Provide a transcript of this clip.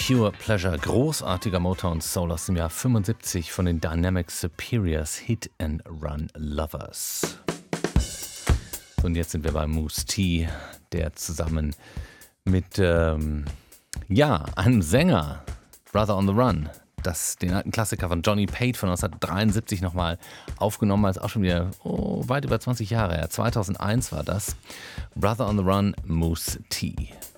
Pure Pleasure, großartiger Motown Soul aus dem Jahr 75 von den Dynamic Superiors, Hit and Run Lovers. Und jetzt sind wir bei Mousse T, der zusammen mit einem Sänger, Brother on the Run, den alten Klassiker von Johnny Pate von 1973 nochmal aufgenommen hat, auch schon wieder weit über 20 Jahre her. 2001 war das. Brother on the Run, Mousse T.